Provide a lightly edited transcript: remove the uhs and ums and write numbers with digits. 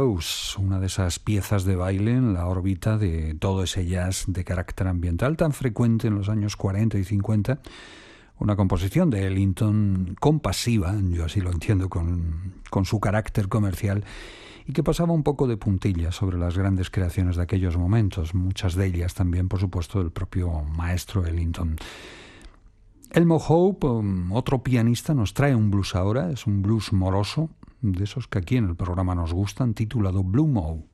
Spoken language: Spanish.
Rose, una de esas piezas de baile en la órbita de todo ese jazz de carácter ambiental tan frecuente en los años 40 y 50, una composición de Ellington compasiva, yo así lo entiendo, con su carácter comercial, y que pasaba un poco de puntilla sobre las grandes creaciones de aquellos momentos, muchas de ellas también, por supuesto, del propio maestro Ellington. Elmo Hope, otro pianista, nos trae un blues ahora, es un blues moroso, de esos que aquí en el programa nos gustan, titulado Blue Moe.